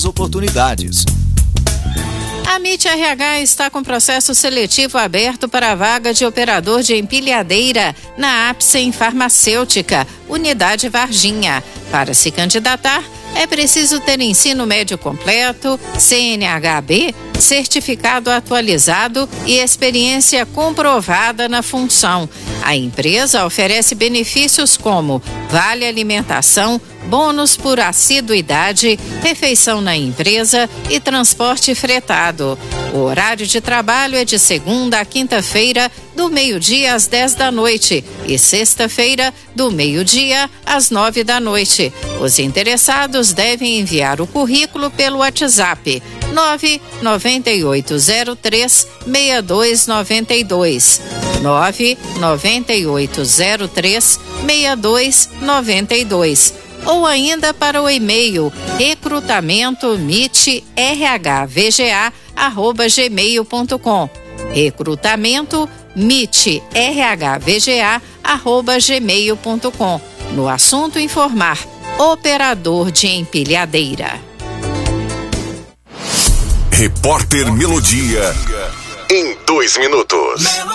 oportunidades. A MIT RH está com processo seletivo aberto para a vaga de operador de empilhadeira na Apsen Farmacêutica, Unidade Varginha. Para se candidatar, é preciso ter ensino médio completo, CNH-B, certificado atualizado e experiência comprovada na função. A empresa oferece benefícios como vale alimentação, bônus por assiduidade, refeição na empresa e transporte fretado. O horário de trabalho é de segunda a quinta-feira, do meio-dia às 10 da noite e sexta-feira, do meio-dia às 9 da noite. Os interessados devem enviar o currículo pelo WhatsApp 99803-6292. 99803-6292. Ou ainda para o e-mail recrutamentomitrhvga@gmail.com. recrutamentomitrhvga@gmail.com. No assunto informar, operador de empilhadeira. Repórter Melodia, em 2 minutos.